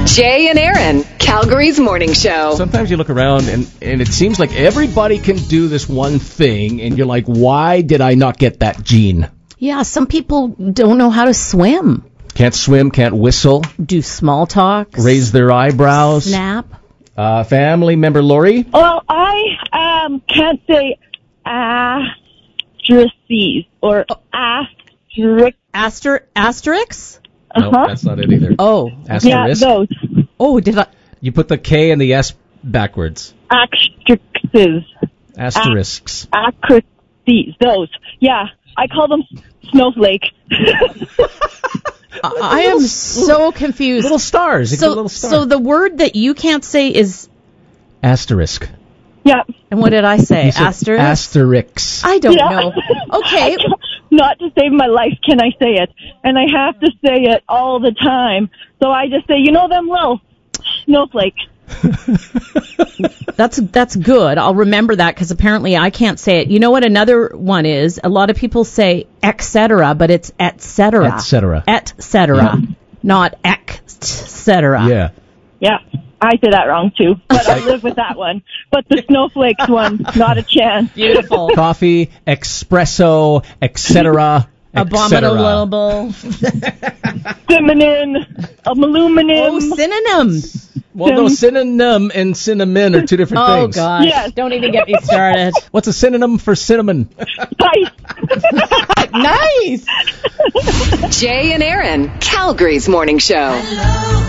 Jay and Aaron, Calgary's morning show. Sometimes you look around and it seems like everybody can do this one thing, and you're like, why did I not get that gene? Yeah, some people don't know how to swim. Can't swim, can't whistle, Do small talk. raise their eyebrows. Snap. Family member Lori? Well, I can't say asterisks or Asterix? No, that's not it either. Oh. Yeah, Asterisk. those. Oh, did I? You put the K and the S backwards. Asterisks. Asterisks. Acrises. Those. Yeah, I call them snowflake. I am so confused. Little stars. It's a little star. So the word that you can't say is, Asterisk. Yeah. and what did I say? You said Asterisk? Asterix. I don't Yeah. know. Okay. Not to save my life can I say it. And I have to say it all the time. So I just say, you know them little snowflake. That's good. I'll remember that because apparently I can't say it. You know what another one is? A lot of people say et cetera, but it's et cetera. Et cetera. Et cetera, not et cetera. Yeah. Yeah, I say that wrong too. But I live with that one. But the snowflakes one, not a chance. Beautiful. Coffee, espresso, etc. Abominable. Cinnamon, aluminum. Oh, synonym. Well, no, synonym and cinnamon are two different Oh, things. gosh. Yes. Don't even get me started. What's a synonym for cinnamon? Spice. Nice. Jay and Aaron, Calgary's morning show.